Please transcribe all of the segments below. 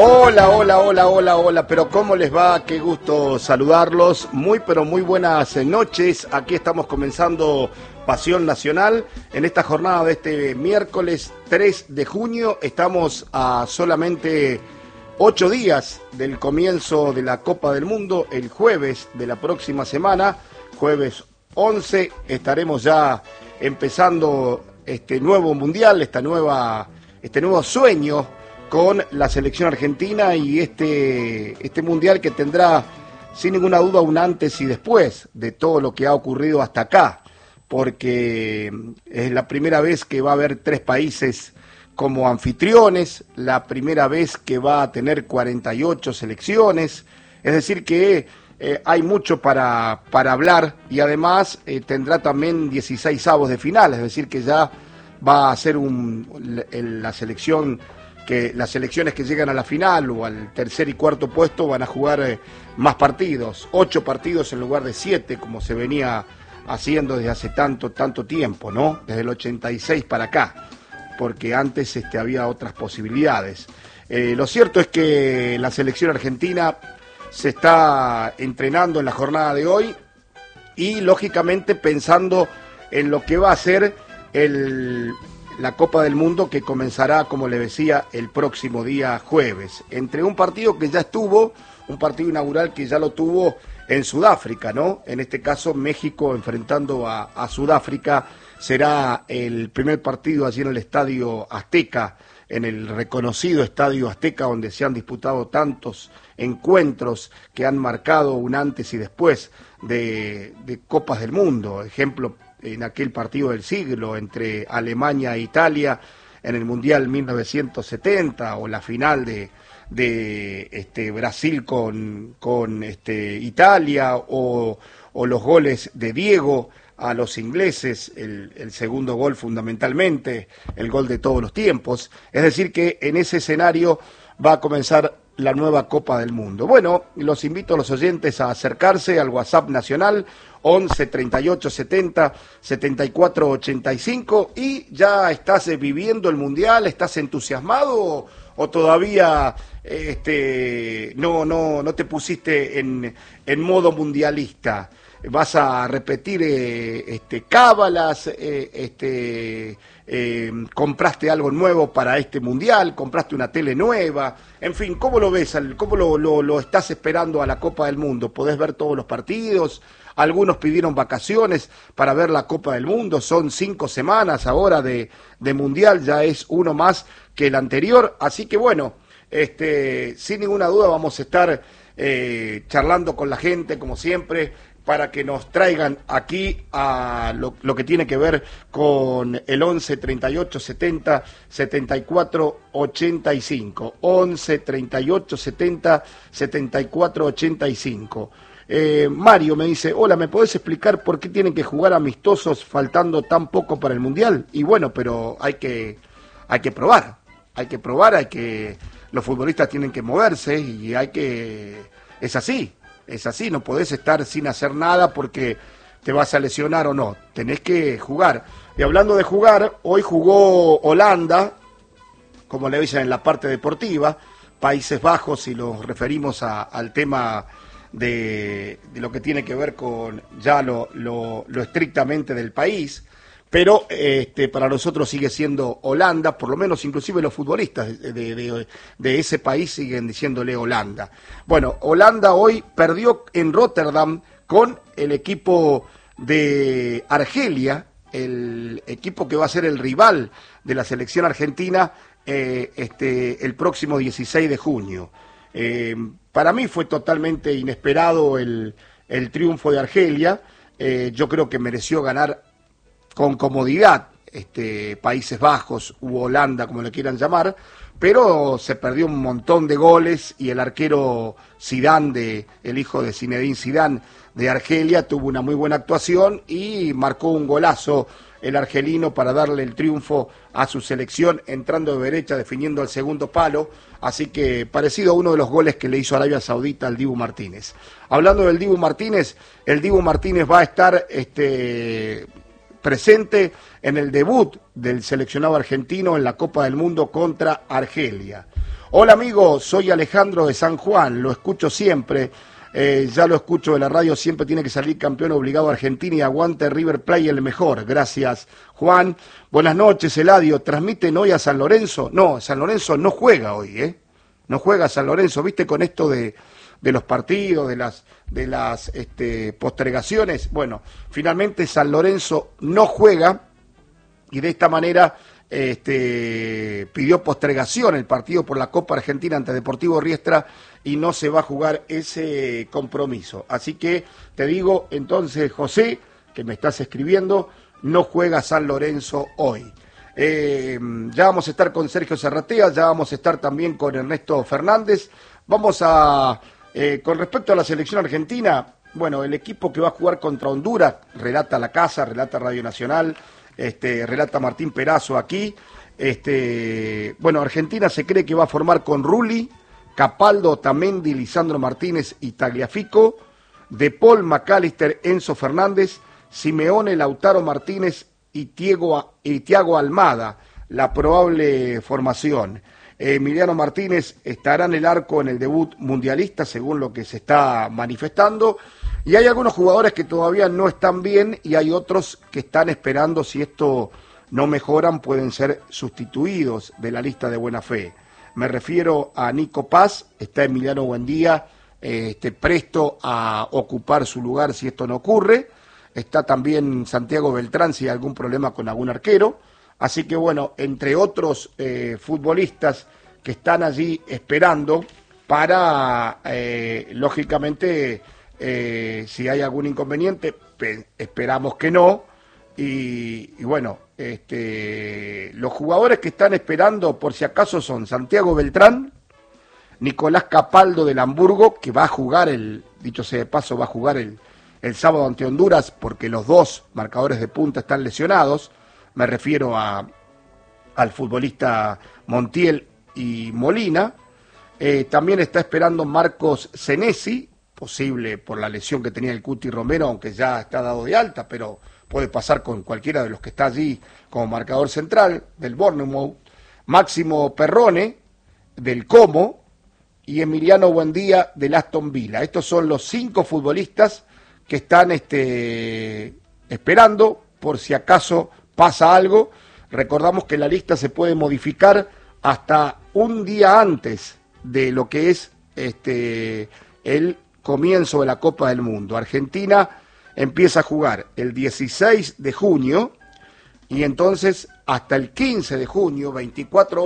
Hola, hola, hola, hola, hola, pero ¿cómo les va? Qué gusto saludarlos. Pero muy buenas noches. Aquí estamos comenzando Pasión Nacional en esta jornada de este miércoles 3 de junio. Estamos a solamente 8 días del comienzo de la Copa del Mundo. El jueves de la próxima semana, jueves 11, estaremos ya empezando este nuevo mundial, este nuevo sueño con la selección argentina y este mundial que tendrá sin ninguna duda un antes y después de todo lo que ha ocurrido hasta acá, porque es la primera vez que va a haber 3 países como anfitriones, la primera vez que va a tener 48 selecciones, es decir que hay mucho para hablar y además tendrá también 16 avos de final, es decir que ya va a ser las selecciones que llegan a la final o al tercer y cuarto puesto van a jugar más partidos, 8 partidos en lugar de 7, como se venía haciendo desde hace tanto tiempo, ¿no? Desde el 86 para acá, porque antes había otras posibilidades. Lo cierto es que la selección argentina se está entrenando en la jornada de hoy y lógicamente pensando en lo que va a ser la Copa del Mundo, que comenzará, como le decía, el próximo día jueves, entre un partido que ya estuvo, un partido inaugural que ya lo tuvo en Sudáfrica, ¿no? En este caso México enfrentando a Sudáfrica, será el primer partido allí en el Estadio Azteca, en el reconocido Estadio Azteca, donde se han disputado tantos encuentros que han marcado un antes y después de Copas del Mundo. Ejemplo, en aquel partido del siglo entre Alemania e Italia en el Mundial 1970, o la final de Brasil con Italia, o los goles de Diego a los ingleses, el segundo gol fundamentalmente, el gol de todos los tiempos. Es decir que en ese escenario va a comenzar la nueva Copa del Mundo. Bueno, los invito a los oyentes a acercarse al WhatsApp nacional 11 38 70 74 85. ¿Y ya estás viviendo el Mundial? ¿Estás entusiasmado o todavía no te pusiste en modo mundialista? ¿Vas a repetir cábalas? ¿Compraste algo nuevo para este mundial? ¿Compraste una tele nueva? En fin, ¿cómo lo ves? ¿Cómo lo estás esperando a la Copa del Mundo? ¿Podés ver todos los partidos? Algunos pidieron vacaciones para ver la Copa del Mundo. Son 5 semanas ahora de mundial, ya es uno más que el anterior. Así que bueno, sin ninguna duda vamos a estar charlando con la gente, como siempre, para que nos traigan aquí a lo que tiene que ver con el 11 38 70 74 85. 11 38 70 74 85. Mario me dice: hola, ¿me podés explicar por qué tienen que jugar amistosos faltando tan poco para el Mundial? Y bueno, pero hay que probar, los futbolistas tienen que moverse y es así, no podés estar sin hacer nada porque te vas a lesionar o no, tenés que jugar. Y hablando de jugar, hoy jugó Holanda, como le dicen en la parte deportiva, Países Bajos, si nos referimos al tema de lo que tiene que ver con ya lo estrictamente del país, pero para nosotros sigue siendo Holanda, por lo menos inclusive los futbolistas de ese país siguen diciéndole Holanda. Bueno, Holanda hoy perdió en Rotterdam con el equipo de Argelia, el equipo que va a ser el rival de la selección argentina el próximo 16 de junio. Para mí fue totalmente inesperado el triunfo de Argelia. Yo creo que mereció ganar con comodidad Países Bajos u Holanda, como le quieran llamar, pero se perdió un montón de goles y el arquero Zidane, el hijo de Zinedine Zidane de Argelia, tuvo una muy buena actuación y marcó un golazo el argelino para darle el triunfo a su selección, entrando de derecha, definiendo el segundo palo, así que parecido a uno de los goles que le hizo Arabia Saudita al Dibu Martínez. Hablando del Dibu Martínez, el Dibu Martínez va a estar presente en el debut del seleccionado argentino en la Copa del Mundo contra Argelia. Hola amigo, soy Alejandro de San Juan, lo escucho siempre, ya lo escucho de la radio, siempre tiene que salir campeón obligado Argentina y aguante River Plate el mejor. Gracias Juan. Buenas noches Eladio, ¿transmiten hoy a San Lorenzo? No, San Lorenzo no juega hoy, no juega San Lorenzo, viste con esto de los partidos, de las postergaciones. Bueno, finalmente San Lorenzo no juega y de esta manera pidió postergación el partido por la Copa Argentina ante Deportivo Riestra y no se va a jugar ese compromiso. Así que te digo entonces, José, que me estás escribiendo, no juega San Lorenzo hoy. Ya vamos a estar con Sergio Serratea, ya vamos a estar también con Ernesto Fernández. Vamos a, con respecto a la selección argentina, bueno, el equipo que va a jugar contra Honduras, relata La Casa, relata Radio Nacional, relata Martín Perazo aquí. Bueno, Argentina se cree que va a formar con Rulli, Capaldo, Otamendi, Lisandro Martínez y Tagliafico, De Paul, McAllister, Enzo Fernández, Simeone, Lautaro Martínez y Thiago Almada, la probable formación. Emiliano Martínez estará en el arco en el debut mundialista, según lo que se está manifestando. Y hay algunos jugadores que todavía no están bien y hay otros que están esperando, si esto no mejoran, pueden ser sustituidos de la lista de buena fe. Me refiero a Nico Paz, está Emiliano Buendía, presto a ocupar su lugar si esto no ocurre. Está también Santiago Beltrán si hay algún problema con algún arquero. Así que bueno, entre otros futbolistas que están allí esperando para, lógicamente, si hay algún inconveniente, esperamos que no. Y bueno, los jugadores que están esperando, por si acaso, son Santiago Beltrán, Nicolás Capaldo del Hamburgo, que va a jugar, dicho sea de paso, va a jugar el sábado ante Honduras, porque los dos marcadores de punta están lesionados. Me refiero al futbolista Montiel y Molina. También está esperando Marcos Senesi, posible por la lesión que tenía el Cuti Romero, aunque ya está dado de alta, pero puede pasar con cualquiera de los que está allí como marcador central del Bournemouth. Máximo Perrone del Como y Emiliano Buendía del Aston Villa. Estos son los 5 futbolistas que están esperando por si acaso pasa algo. Recordamos que la lista se puede modificar hasta un día antes de lo que es el comienzo de la Copa del Mundo. Argentina empieza a jugar el 16 de junio y entonces hasta el 15 de junio, 24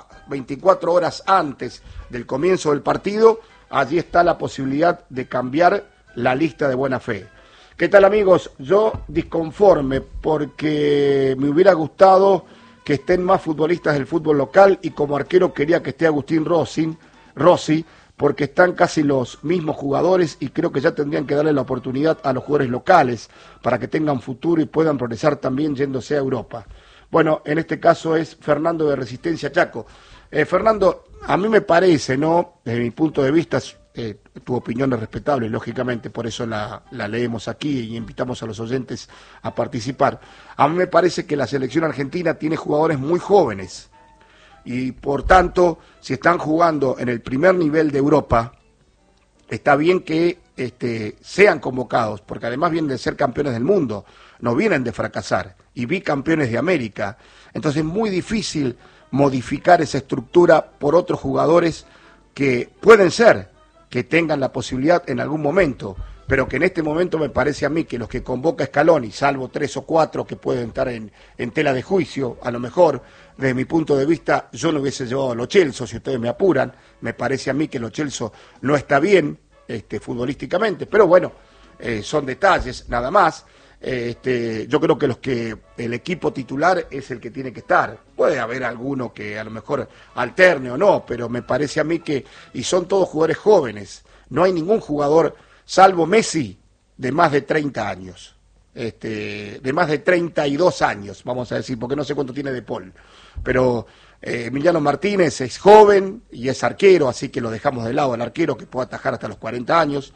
horas antes del comienzo del partido, allí está la posibilidad de cambiar la lista de buena fe. ¿Qué tal amigos? Yo disconforme porque me hubiera gustado que estén más futbolistas del fútbol local y como arquero quería que esté Agustín Rossi, porque están casi los mismos jugadores y creo que ya tendrían que darle la oportunidad a los jugadores locales para que tengan futuro y puedan progresar también yéndose a Europa. Bueno, en este caso es Fernando de Resistencia Chaco. Fernando, a mí me parece, ¿no? Desde mi punto de vista, tu opinión es respetable, lógicamente, por eso la leemos aquí y invitamos a los oyentes a participar. A mí me parece que la selección argentina tiene jugadores muy jóvenes y por tanto, si están jugando en el primer nivel de Europa, está bien que sean convocados, porque además vienen de ser campeones del mundo, no vienen de fracasar, y bicampeones de América. Entonces es muy difícil modificar esa estructura por otros jugadores que pueden ser que tengan la posibilidad en algún momento, pero que en este momento me parece a mí que los que convoca Scaloni, salvo 3 o 4 que pueden estar en tela de juicio, a lo mejor, desde mi punto de vista, yo no hubiese llevado a Lo Celso, si ustedes me apuran, me parece a mí que Lo Celso no está bien futbolísticamente, pero bueno, son detalles, nada más. Yo creo que el equipo titular es el que tiene que estar. Puede haber alguno que a lo mejor alterne o no, pero me parece a mí que, y son todos jugadores jóvenes, no hay ningún jugador, salvo Messi, de más de 30 años, de más de 32 años, vamos a decir, porque no sé cuánto tiene De Paul, pero Emiliano Martínez es joven y es arquero, así que lo dejamos de lado, el arquero que puede atajar hasta los 40 años.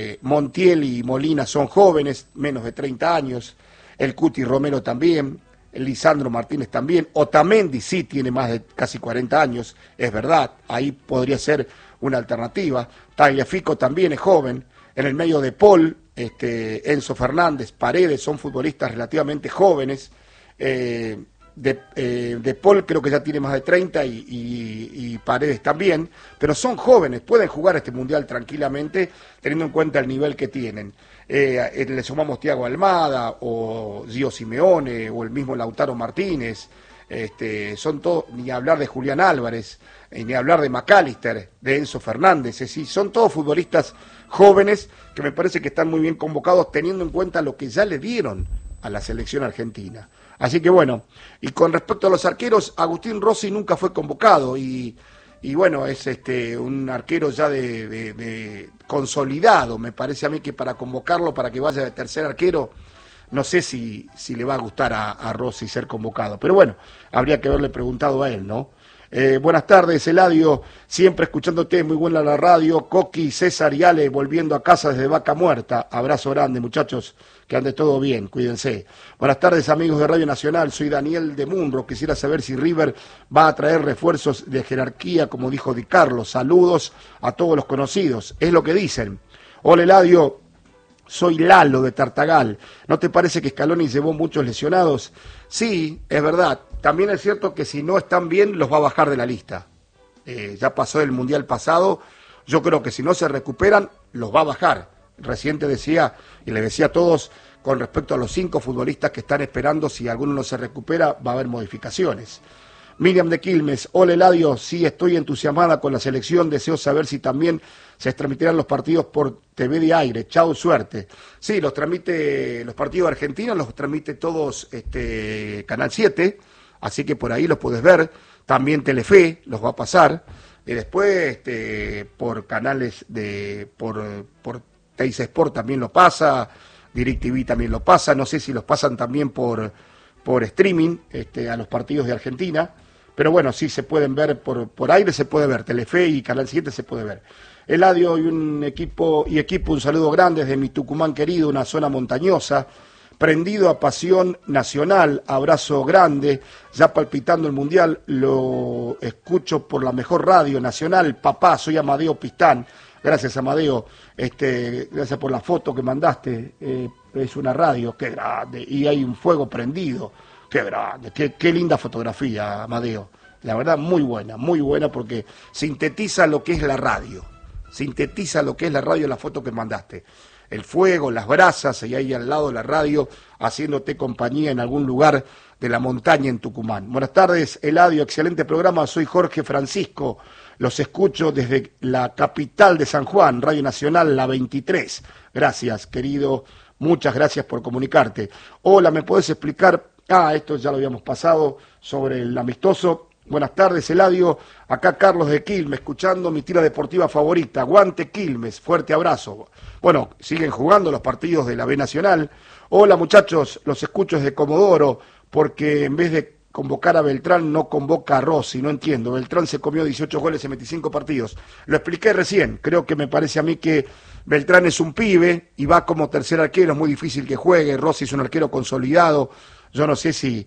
Montiel y Molina son jóvenes, menos de 30 años, el Cuti Romero también, Lisandro Martínez también, Otamendi sí tiene más de casi 40 años, es verdad, ahí podría ser una alternativa. Tagliafico también es joven, en el medio de Paul, Enzo Fernández, Paredes, son futbolistas relativamente jóvenes. De Paul creo que ya tiene más de 30 y Paredes también, pero son jóvenes, pueden jugar este mundial tranquilamente teniendo en cuenta el nivel que tienen. Le sumamos Thiago Almada o Gio Simeone o el mismo Lautaro Martínez, son todos, ni hablar de Julián Álvarez, ni hablar de McAllister, de Enzo Fernández, es decir, son todos futbolistas jóvenes que me parece que están muy bien convocados teniendo en cuenta lo que ya le dieron a la selección argentina. Así que bueno, y con respecto a los arqueros, Agustín Rossi nunca fue convocado y bueno, es un arquero ya de consolidado, me parece a mí que para convocarlo, para que vaya de tercer arquero, no sé si le va a gustar a Rossi ser convocado, pero bueno, habría que haberle preguntado a él, ¿no? Buenas tardes, Eladio, siempre escuchándote, muy buena la radio. Coqui, César y Ale volviendo a casa desde Vaca Muerta. Abrazo grande, muchachos, que ande todo bien, cuídense. Buenas tardes, amigos de Radio Nacional, soy Daniel de Munro. Quisiera saber si River va a traer refuerzos de jerarquía, como dijo Di Carlos. Saludos a todos los conocidos, es lo que dicen. Hola, Eladio. Soy Lalo de Tartagal. ¿No te parece que Scaloni llevó muchos lesionados? Sí, es verdad. También es cierto que si no están bien, los va a bajar de la lista. Ya pasó el Mundial pasado. Yo creo que si no se recuperan, los va a bajar. Recién te decía, y le decía a todos, con respecto a los 5 futbolistas que están esperando, si alguno no se recupera, va a haber modificaciones. Miriam de Quilmes, hola Eladio, sí estoy entusiasmada con la selección, deseo saber si también se transmitirán los partidos por TV de aire, chau, suerte. Sí, los partidos argentinos los transmite todos Canal 7, así que por ahí los puedes ver, también Telefe los va a pasar, y después por canales por Teis Sport también lo pasa, DirecTV también lo pasa, no sé si los pasan también por streaming a los partidos de Argentina, pero bueno, sí se pueden ver por aire, se puede ver, Telefe y Canal 7 se puede ver. Eladio y un equipo, un saludo grande desde mi Tucumán querido, una zona montañosa, prendido a pasión nacional, abrazo grande, ya palpitando el Mundial, lo escucho por la mejor radio nacional, papá, soy Amadeo Pistán, gracias Amadeo, gracias por la foto que mandaste, es una radio, qué grande, y hay un fuego prendido, qué grande, qué linda fotografía, Amadeo. La verdad, muy buena porque sintetiza lo que es la radio. Sintetiza lo que es la radio, la foto que mandaste. El fuego, las brasas, y ahí al lado de la radio, haciéndote compañía en algún lugar de la montaña en Tucumán. Buenas tardes, Eladio, excelente programa, soy Jorge Francisco. Los escucho desde la capital de San Juan, Radio Nacional, la 23. Gracias, querido. Muchas gracias por comunicarte. Hola, ¿me podés explicar? Esto ya lo habíamos pasado sobre el amistoso. Buenas tardes, Eladio. Acá Carlos de Quilmes, escuchando mi tira deportiva favorita. Aguante Quilmes, fuerte abrazo. Bueno, siguen jugando los partidos de la B Nacional. Hola, muchachos, los escucho desde Comodoro, porque en vez de convocar a Beltrán, no convoca a Rossi, no entiendo. Beltrán se comió 18 goles en 25 partidos. Lo expliqué recién, creo que me parece a mí que Beltrán es un pibe y va como tercer arquero, es muy difícil que juegue. Rossi es un arquero consolidado. Yo no sé si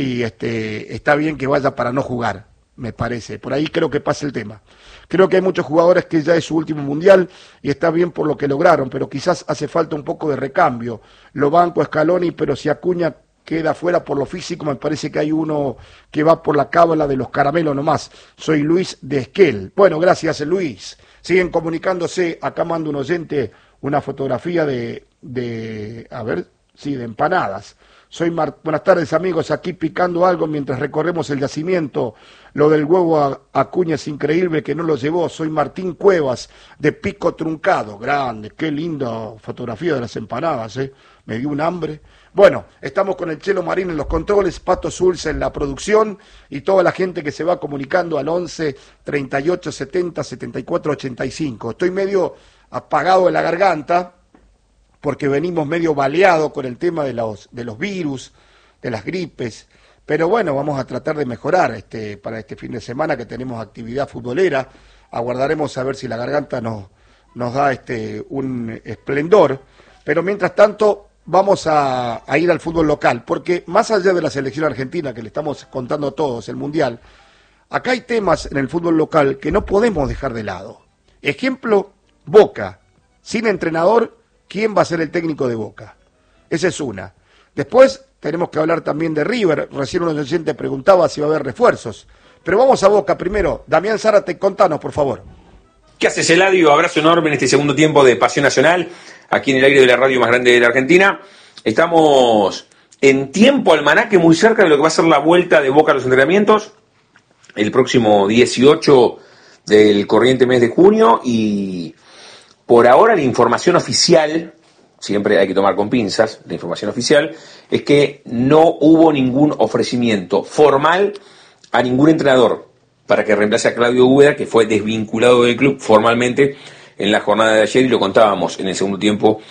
está bien que vaya para no jugar, me parece. Por ahí creo que pasa el tema. Creo que hay muchos jugadores que ya es su último mundial y está bien por lo que lograron, pero quizás hace falta un poco de recambio. Lo banco a Scaloni, pero si Acuña queda fuera por lo físico, me parece que hay uno que va por la cábala de los caramelos nomás. Soy Luis de Esquel. Bueno, gracias Luis. Siguen comunicándose. Acá manda un oyente una fotografía de empanadas. Buenas tardes amigos, aquí picando algo mientras recorremos el yacimiento. Lo del huevo a Acuña es increíble que no lo llevó. Soy Martín Cuevas de Pico Truncado. Grande, qué linda fotografía de las empanadas, me dio un hambre. Bueno, estamos con el Chelo Marín en los controles, Pato Zulce en la producción y toda la gente que se va comunicando al 11 38 70 74 85. Estoy medio apagado de la garganta, porque venimos medio baleados con el tema de los virus, de las gripes, pero bueno, vamos a tratar de mejorar para este fin de semana que tenemos actividad futbolera, aguardaremos a ver si la garganta nos da un esplendor, pero mientras tanto vamos a ir al fútbol local, porque más allá de la selección argentina, que le estamos contando a todos, el Mundial, acá hay temas en el fútbol local que no podemos dejar de lado. Ejemplo, Boca. Sin entrenador, ¿quién va a ser el técnico de Boca? Esa es una. Después tenemos que hablar también de River. Recién un oyente preguntaba si va a haber refuerzos. Pero vamos a Boca primero. Damián Zárate, contanos, por favor. ¿Qué haces, Eladio? Abrazo enorme en este segundo tiempo de Pasión Nacional, aquí en el aire de la radio más grande de la Argentina. Estamos en tiempo almanaque, muy cerca de lo que va a ser la vuelta de Boca a los entrenamientos, el próximo 18 del corriente mes de junio, y por ahora la información oficial, siempre hay que tomar con pinzas, la información oficial es que no hubo ningún ofrecimiento formal a ningún entrenador para que reemplace a Claudio Úbeda, que fue desvinculado del club formalmente en la jornada de ayer, y lo contábamos en el segundo tiempo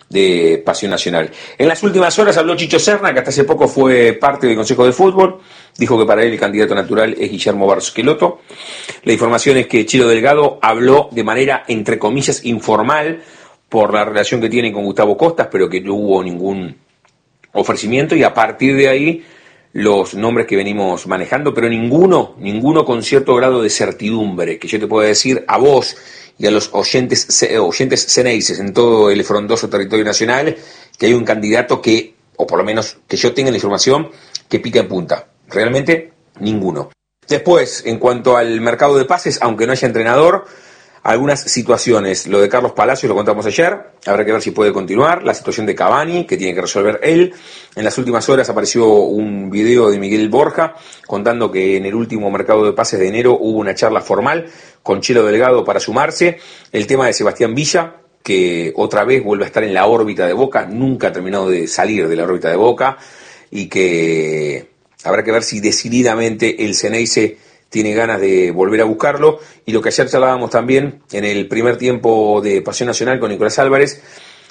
de Pasión Nacional. En las últimas horas habló Chicho Serna, que hasta hace poco fue parte del Consejo de Fútbol. Dijo que para él el candidato natural es Guillermo Barros-Queloto. La información es que Chilo Delgado habló de manera, entre comillas, informal por la relación que tiene con Gustavo Costas, pero que no hubo ningún ofrecimiento, y a partir de ahí los nombres que venimos manejando, pero ninguno con cierto grado de certidumbre, que yo te pueda decir a vos y a los oyentes ceneices en todo el frondoso territorio nacional, que hay un candidato que, o por lo menos que yo tenga la información, que pica en punta. Realmente ninguno. Después, en cuanto al mercado de pases, aunque no haya entrenador, algunas situaciones. Lo de Carlos Palacios lo contamos ayer, habrá que ver si puede continuar. La situación de Cavani, que tiene que resolver él. En las últimas horas apareció un video de Miguel Borja contando que en el último mercado de pases de enero hubo una charla formal con Chilo Delgado para sumarse. El tema de Sebastián Villa, que otra vez vuelve a estar en la órbita de Boca, nunca ha terminado de salir de la órbita de Boca, y que habrá que ver si decididamente el Ceneice tiene ganas de volver a buscarlo. Y lo que ayer charlábamos también en el primer tiempo de Pasión Nacional con Nicolás Álvarez,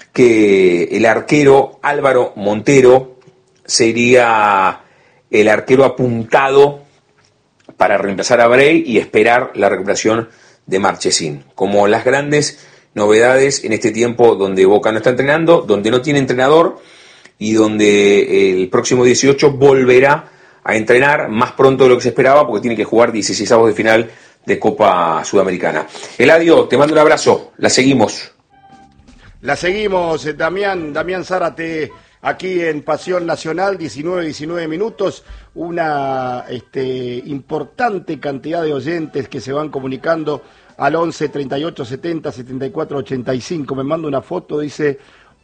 que el arquero Álvaro Montero sería el arquero apuntado para reemplazar a Brey y esperar la recuperación de Marchesín, como las grandes novedades en este tiempo donde Boca no está entrenando, donde no tiene entrenador, y donde el próximo 18 volverá a entrenar más pronto de lo que se esperaba, porque tiene que jugar 16avos de final de Copa Sudamericana. Eladio, te mando un abrazo, la seguimos. La seguimos, Damián Zárate, aquí en Pasión Nacional, 19 minutos, una importante cantidad de oyentes que se van comunicando al 11 38 70 74 85. Me manda una foto, dice,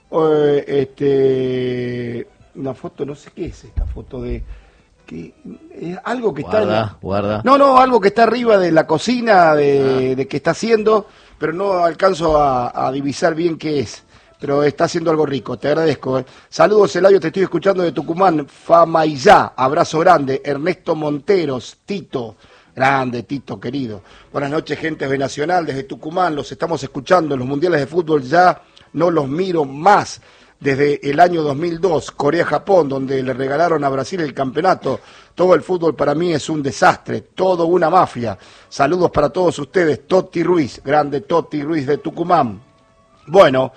una foto, no sé qué es esta foto de... que algo que guarda. No, algo que está arriba de la cocina de que está haciendo, pero no alcanzo a divisar bien qué es. Pero está haciendo algo rico, te agradezco. Saludos, Eladio, te estoy escuchando de Tucumán, Famaillá, abrazo grande. Ernesto Monteros, Tito, grande Tito, querido. Buenas noches, gente de Nacional, desde Tucumán, los estamos escuchando. En los mundiales de fútbol ya no los miro más. Desde el año 2002, Corea-Japón, donde le regalaron a Brasil el campeonato. Todo el fútbol para mí es un desastre, todo una mafia. Saludos para todos ustedes, Toti Ruiz, grande Toti Ruiz de Tucumán. Bueno,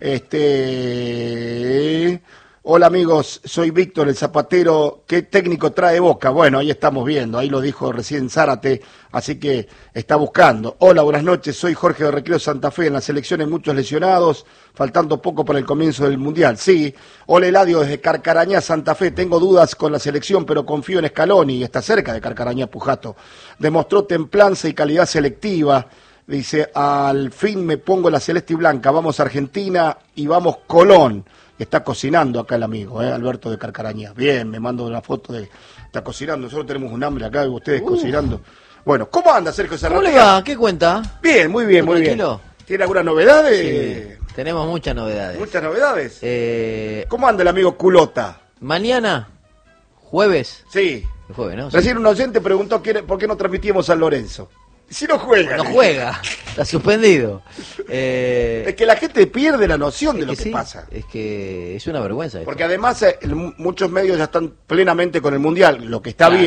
hola amigos, soy Víctor el Zapatero. ¿Qué técnico trae Boca? Bueno, ahí estamos viendo, ahí lo dijo recién Zárate, así que está buscando. Hola, buenas noches, soy Jorge de Recreo Santa Fe. En la selección hay muchos lesionados, faltando poco para el comienzo del Mundial. Sí, hola Eladio desde Carcarañá, Santa Fe. Tengo dudas con la selección, pero confío en Scaloni, está cerca de Carcarañá, Pujato. Demostró templanza y calidad selectiva. Dice, al fin me pongo la celeste y blanca, vamos Argentina y vamos Colón. Está cocinando acá el amigo, Alberto de Carcarañá. Bien, me mando una foto de... Está cocinando, nosotros tenemos un hambre acá, ustedes cocinando. Bueno, ¿cómo anda Sergio Serrano? ¿Cómo le va? ¿Qué cuenta? Bien, muy bien, muy bien. ¿Tiene alguna novedad? Sí, tenemos muchas novedades. ¿Muchas novedades? ¿Cómo anda el amigo Culota? Mañana, jueves. Sí. El jueves, ¿no? Recién un oyente preguntó por qué no transmitimos San Lorenzo. Si no juega. No juega, está suspendido. Es que la gente pierde la noción de lo que pasa. Es que es una vergüenza esto. Porque además muchos medios ya están plenamente con el Mundial, lo que está bien,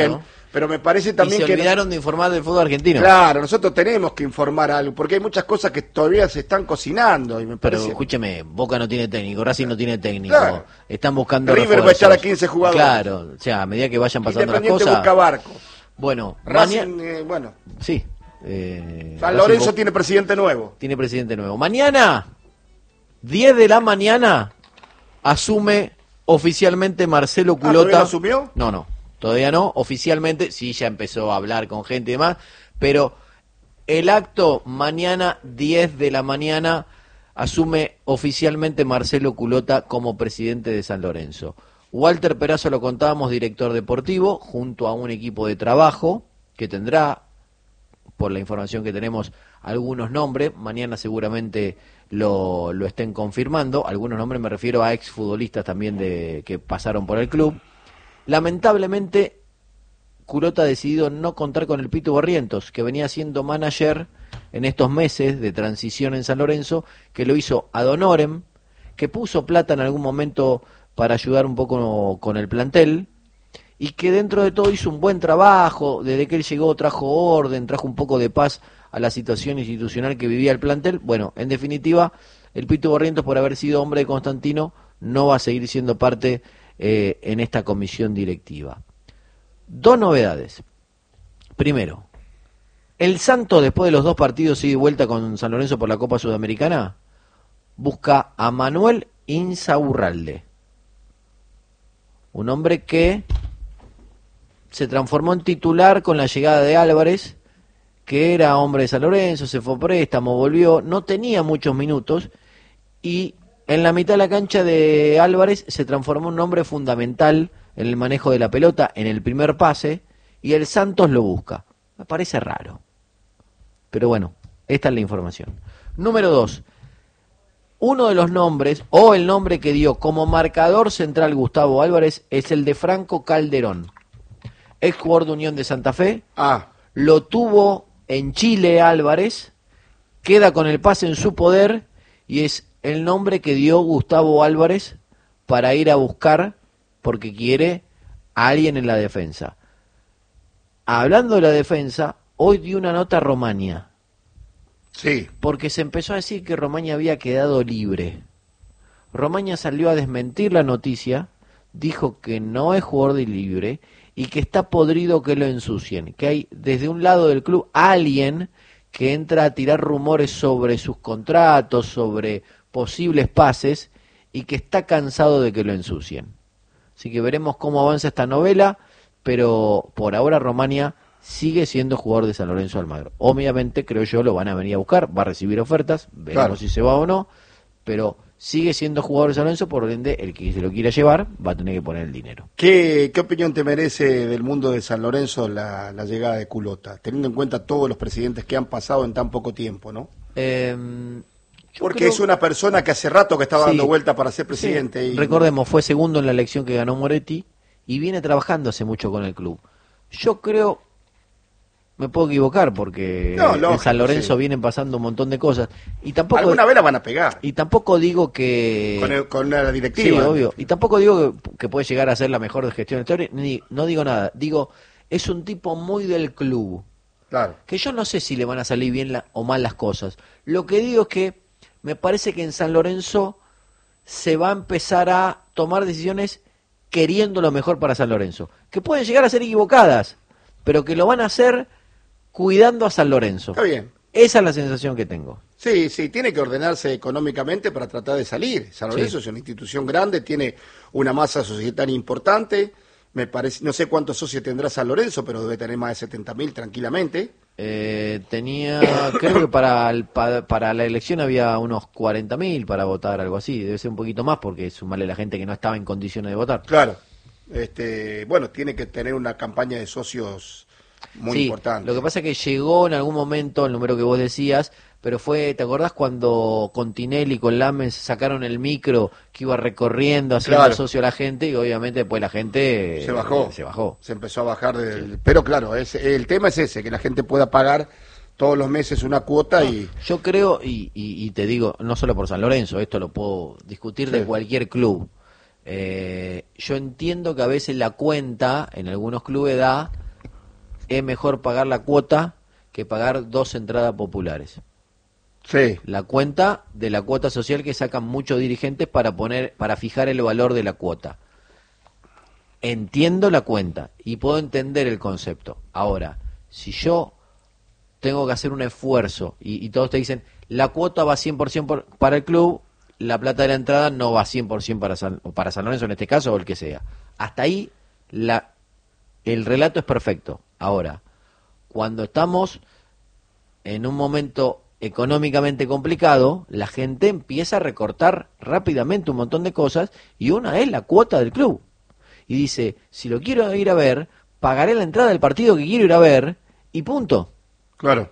Pero me parece Y también se que... olvidaron de informar del fútbol argentino. Claro, nosotros tenemos que informar algo, porque hay muchas cosas que todavía se están cocinando y me Pero parece... escúcheme, Boca no tiene técnico, Racing no tiene técnico, Claro. están buscando River va a refuerzos. echar a 15 jugadores. Claro, o sea, a medida que vayan pasando las Independiente cosas. busca barco. Bueno, Racing, bueno. sí. San Racing Lorenzo Bo- tiene presidente nuevo. tiene presidente nuevo. Mañana, 10 de la mañana, asume oficialmente Marcelo Culota. ¿Todavía lo asumió? No, todavía no. Oficialmente, sí, ya empezó a hablar con gente y demás, pero el acto mañana, 10 de la mañana, asume oficialmente Marcelo Culota como presidente de San Lorenzo. Walter Perazo, lo contábamos, director deportivo, junto a un equipo de trabajo que tendrá, por la información que tenemos, algunos nombres. Mañana seguramente lo estén confirmando. Algunos nombres me refiero a exfutbolistas también que pasaron por el club. Lamentablemente, Culota ha decidido no contar con el Pitu Barrientos, que venía siendo manager en estos meses de transición en San Lorenzo, que lo hizo ad honorem, que puso plata en algún momento para ayudar un poco con el plantel, y que dentro de todo hizo un buen trabajo. Desde que él llegó trajo orden, trajo un poco de paz a la situación institucional que vivía el plantel. Bueno, en definitiva, el Pitu Barrientos, por haber sido hombre de Constantino, no va a seguir siendo parte en esta comisión directiva. Dos novedades. Primero, el Santos, después de los 2 partidos ida y vuelta con San Lorenzo por la Copa Sudamericana, busca a Manuel Insaurralde, un hombre que se transformó en titular con la llegada de Álvarez, que era hombre de San Lorenzo, se fue a préstamo, volvió, no tenía muchos minutos, y en la mitad de la cancha de Álvarez se transformó en un hombre fundamental en el manejo de la pelota, en el primer pase, y el Santos lo busca. Me parece raro, pero bueno, esta es la información. Número 2, uno de los nombres, o el nombre que dio como marcador central Gustavo Álvarez, es el de Franco Calderón, ex jugador de Unión de Santa Fe. Lo tuvo en Chile Álvarez, queda con el pase en su poder, y es el nombre que dio Gustavo Álvarez para ir a buscar, porque quiere a alguien en la defensa. Hablando de la defensa, hoy dio una nota a Romaña. Sí. Porque se empezó a decir que Romaña había quedado libre. Romaña salió a desmentir la noticia, dijo que no es jugador de libre y que está podrido que lo ensucien. Que hay desde un lado del club alguien que entra a tirar rumores sobre sus contratos, sobre posibles pases, y que está cansado de que lo ensucien. Así que veremos cómo avanza esta novela, pero por ahora Romaña sigue siendo jugador de San Lorenzo de Almagro. Obviamente, creo yo, lo van a venir a buscar, va a recibir ofertas, veremos Claro. si se va o no, pero sigue siendo jugador de San Lorenzo, por ende, el que se lo quiera llevar va a tener que poner el dinero. ¿Qué opinión te merece del mundo de San Lorenzo la llegada de Culota? Teniendo en cuenta todos los presidentes que han pasado en tan poco tiempo, ¿no? Porque creo- es una persona que hace rato que estaba Sí. dando vuelta para ser presidente. Sí. Y Recordemos, fue segundo en la elección que ganó Moretti y viene trabajando hace mucho con el club. Yo creo, me puedo equivocar porque No, en lógico, San Lorenzo sí. vienen pasando un montón de cosas y tampoco alguna vez la van a pegar y tampoco digo que con la sí, directiva. obvio, y tampoco digo que puede llegar a ser la mejor gestión de la historia, ni no digo nada, digo es un tipo muy del club. Claro. Que yo no sé si le van a salir bien o mal las cosas. Lo que digo es que me parece que en San Lorenzo se va a empezar a tomar decisiones queriendo lo mejor para San Lorenzo. Que pueden llegar a ser equivocadas, pero que lo van a hacer cuidando a San Lorenzo. Está bien. Esa es la sensación que tengo. Sí, tiene que ordenarse económicamente para tratar de salir. San Lorenzo Sí. es una institución grande, tiene una masa societaria importante. Me parece, no sé cuántos socios tendrá San Lorenzo, pero debe tener más de 70.000 tranquilamente. Creo que para la elección había unos 40.000 para votar, algo así. Debe ser un poquito más porque sumarle la gente que no estaba en condiciones de votar. Claro. Bueno, tiene que tener una campaña de socios muy Sí, importante. lo que pasa es que llegó en algún momento el número que vos decías, pero fue, ¿te acordás cuando con Tinelli y con Lames sacaron el micro que iba recorriendo haciendo Claro. socio a la gente y obviamente después la gente Se bajó. se bajó. Se empezó a bajar. Pero claro, el tema es ese, que la gente pueda pagar todos los meses una cuota y... Yo creo, y te digo, no solo por San Lorenzo, esto lo puedo discutir de Sí. cualquier club. Yo entiendo que a veces la cuenta en algunos clubes da es mejor pagar la cuota que pagar 2 entradas populares. Sí. La cuenta de la cuota social que sacan muchos dirigentes para fijar el valor de la cuota. Entiendo la cuenta y puedo entender el concepto. Ahora, si yo tengo que hacer un esfuerzo y todos te dicen, la cuota va 100% para el club, la plata de la entrada no va 100% para San Lorenzo en este caso o el que sea. Hasta ahí el relato es perfecto. Ahora, cuando estamos en un momento económicamente complicado, la gente empieza a recortar rápidamente un montón de cosas y una es la cuota del club. Y dice, si lo quiero ir a ver, pagaré la entrada del partido que quiero ir a ver y punto. Claro.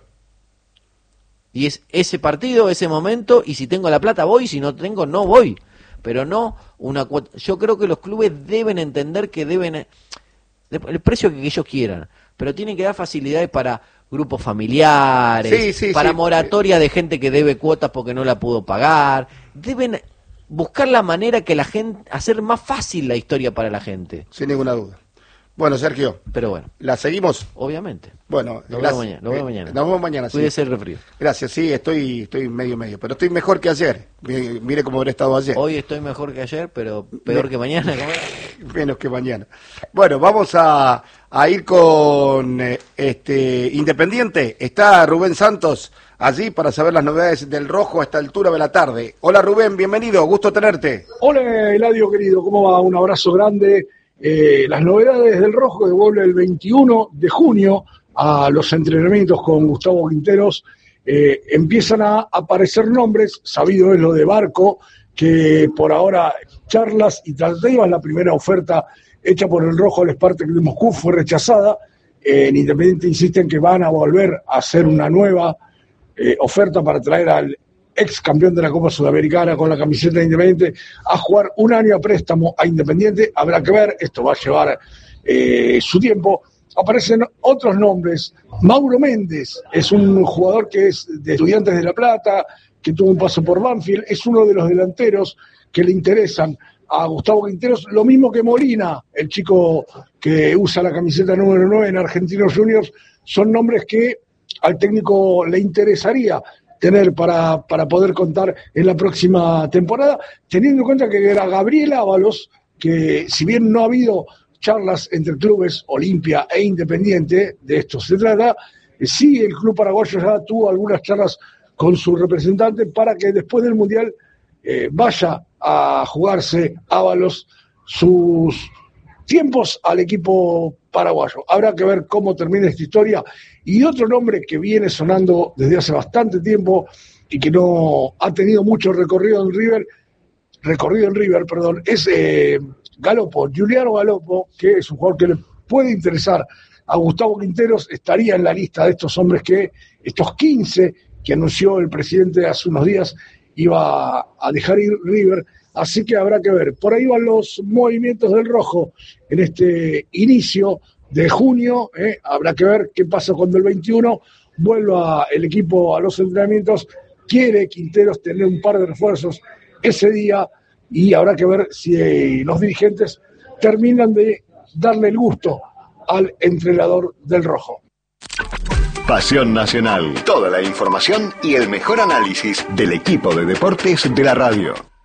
Y es ese partido, ese momento, y si tengo la plata voy, si no tengo no voy. Pero no una cuota. Yo creo que los clubes deben entender que deben el precio que ellos quieran, pero tienen que dar facilidades para grupos familiares, para moratoria de gente que debe cuotas porque no la pudo pagar. Deben buscar la manera que la gente, hacer más fácil la historia para la gente. Sin ninguna duda. Bueno, Sergio. Pero bueno. ¿La seguimos? Obviamente. Bueno, lo vemos mañana. Nos vemos mañana. Cuídese el refrío. Gracias, sí, estoy medio, pero estoy mejor que ayer. Mire cómo habré estado ayer. Hoy estoy mejor que ayer, pero peor que mañana. Menos que mañana. Bueno, vamos a ir con Independiente. Está Rubén Santos allí para saber las novedades del Rojo a esta altura de la tarde. Hola Rubén, bienvenido, gusto tenerte. Hola Eladio querido, ¿cómo va? Un abrazo grande. Las novedades del Rojo que vuelve el 21 de junio a los entrenamientos con Gustavo Quinteros. Empiezan a aparecer nombres, sabido es lo de Barco, que por ahora charlas y tratativas, la primera oferta hecha por el Rojo al Spartak de Moscú fue rechazada. En Independiente insisten que van a volver a hacer una nueva oferta para traer al ex campeón de la Copa Sudamericana con la camiseta de Independiente a jugar un año a préstamo a Independiente. Habrá que ver, esto va a llevar su tiempo. Aparecen otros nombres. Mauro Méndez es un jugador que es de Estudiantes de La Plata, que tuvo un paso por Banfield, es uno de los delanteros que le interesan a Gustavo Quinteros, lo mismo que Molina, el chico que usa la camiseta número 9 en Argentinos Juniors. Son nombres que al técnico le interesaría tener para poder contar en la próxima temporada, teniendo en cuenta que era Gabriel Ábalos, que si bien no ha habido charlas entre clubes Olimpia e Independiente, de esto se trata, sí el club paraguayo ya tuvo algunas charlas con su representante para que después del Mundial vaya a jugarse Ábalos sus tiempos al equipo paraguayo. Habrá que ver cómo termina esta historia. Y otro nombre que viene sonando desde hace bastante tiempo y que no ha tenido mucho recorrido en River, es Galopo, Giuliano Galopo, que es un jugador que le puede interesar a Gustavo Quinteros. Estaría en la lista de estos hombres estos 15 que anunció el presidente hace unos días, iba a dejar ir River. Así que habrá que ver. Por ahí van los movimientos del Rojo en este inicio de junio. Habrá que ver qué pasa cuando el 21 vuelva el equipo a los entrenamientos. Quiere Quinteros tener un par de refuerzos ese día y habrá que ver si los dirigentes terminan de darle el gusto al entrenador del Rojo. Pasión Nacional. Toda la información y el mejor análisis del equipo de deportes de la radio.